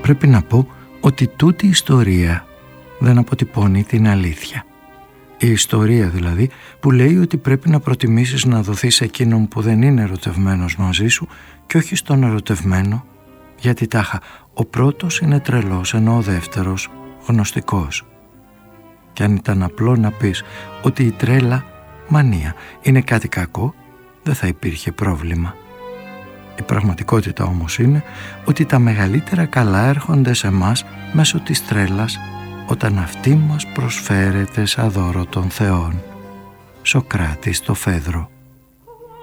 πρέπει να πω ότι τούτη η ιστορία δεν αποτυπώνει την αλήθεια. Η ιστορία δηλαδή που λέει ότι πρέπει να προτιμήσεις να δοθείς εκείνον που δεν είναι ερωτευμένος μαζί σου και όχι στον ερωτευμένο, γιατί τάχα ο πρώτος είναι τρελός ενώ ο δεύτερος γνωστικός. Και αν ήταν απλό να πεις ότι η τρέλα, μανία, είναι κάτι κακό, δεν θα υπήρχε πρόβλημα. Η πραγματικότητα όμως είναι ότι τα μεγαλύτερα καλά έρχονται σε μας μέσω της τρέλας όταν αυτή μας προσφέρεται σαν δώρο των θεών. Σοκράτης το Φέδρο.